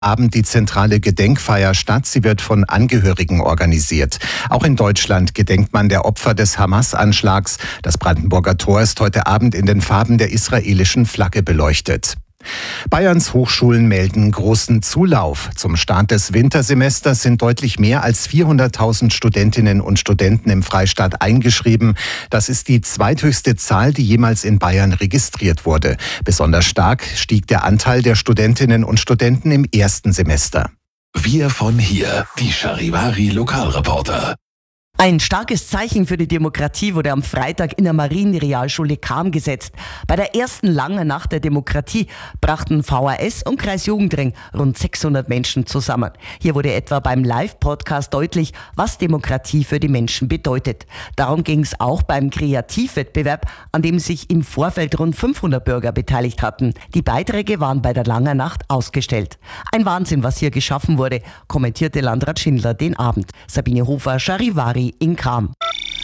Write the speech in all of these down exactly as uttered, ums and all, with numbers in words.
Abend die zentrale Gedenkfeier statt. Sie wird von Angehörigen organisiert. Auch in Deutschland gedenkt man der Opfer des Hamas-Anschlags. Das Brandenburger Tor ist heute Abend in den Farben der israelischen Flagge beleuchtet. Bayerns Hochschulen melden großen Zulauf. Zum Start des Wintersemesters sind deutlich mehr als vierhunderttausend Studentinnen und Studenten im Freistaat eingeschrieben. Das ist die zweithöchste Zahl, die jemals in Bayern registriert wurde. Besonders stark stieg der Anteil der Studentinnen und Studenten im ersten Semester. Wir von hier, die Charivari Lokalreporter. Ein starkes Zeichen für die Demokratie wurde am Freitag in der Marienrealschule Cham gesetzt. Bei der ersten langen Nacht der Demokratie brachten V H S und Kreisjugendring rund sechshundert Menschen zusammen. Hier wurde etwa beim Live-Podcast deutlich, was Demokratie für die Menschen bedeutet. Darum ging es auch beim Kreativwettbewerb, an dem sich im Vorfeld rund fünfhundert Bürger beteiligt hatten. Die Beiträge waren bei der langen Nacht ausgestellt. Ein Wahnsinn, was hier geschaffen wurde, kommentierte Landrat Schindler den Abend. Sabine Hofer, Charivari in Cham.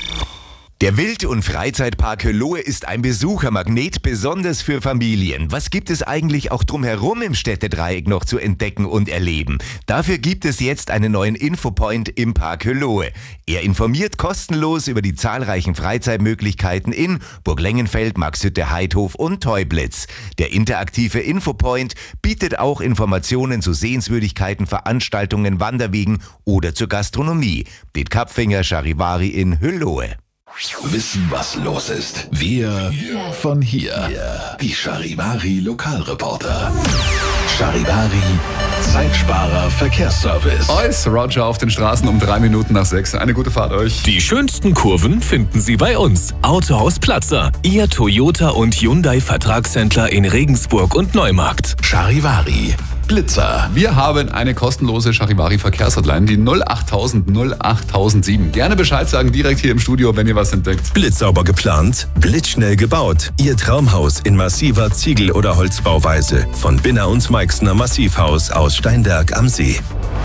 Der Wild- und Freizeitpark Höllohe ist ein Besuchermagnet, besonders für Familien. Was gibt es eigentlich auch drumherum im Städtedreieck noch zu entdecken und erleben? Dafür gibt es jetzt einen neuen Infopoint im Park Höllohe. Er informiert kostenlos über die zahlreichen Freizeitmöglichkeiten in Burg Lengenfeld, Maxhütte, Heidhof und Teublitz. Der interaktive Infopoint bietet auch Informationen zu Sehenswürdigkeiten, Veranstaltungen, Wanderwegen oder zur Gastronomie. Piet Kapfinger, Charivari in Höllohe. Wissen, was los ist. Wir von hier. Die Charivari Lokalreporter. Charivari Zeitsparer Verkehrsservice. Alles Roger auf den Straßen um drei Minuten nach sechs. Eine gute Fahrt euch. Die schönsten Kurven finden Sie bei uns. Autohaus Platzer. Ihr Toyota und Hyundai Vertragshändler in Regensburg und Neumarkt. Charivari Blitzer. Wir haben eine kostenlose Charivari Verkehrshotline, die null achttausend null achttausendsieben. Gerne Bescheid sagen, direkt hier im Studio, wenn ihr was entdeckt. Blitzsauber geplant, blitzschnell gebaut. Ihr Traumhaus in massiver Ziegel- oder Holzbauweise. Von Binner und Meixner Massivhaus aus Steinberg am See.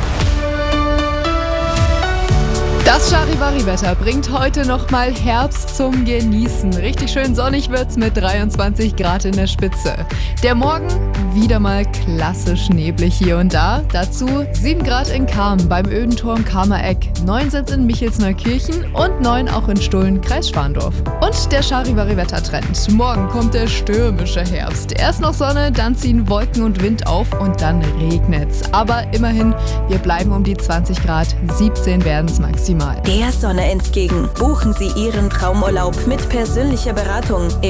Das Charivari-Wetter bringt heute nochmal Herbst zum Genießen. Richtig schön sonnig wird's mit dreiundzwanzig Grad in der Spitze. Der Morgen wieder mal klassisch neblig hier und da. Dazu sieben Grad in Cham beim Ödenturm Chamer Eck, neun sind in Michelsneukirchen und neun auch in Stullen, Kreis Schwandorf. Und der Charivari-Wettertrend. Morgen kommt der stürmische Herbst. Erst noch Sonne, dann ziehen Wolken und Wind auf und dann regnet's. Aber immerhin, wir bleiben um die zwanzig Grad, siebzehn werden's maximal. Der Sonne entgegen. Buchen Sie Ihren Traumurlaub mit persönlicher Beratung im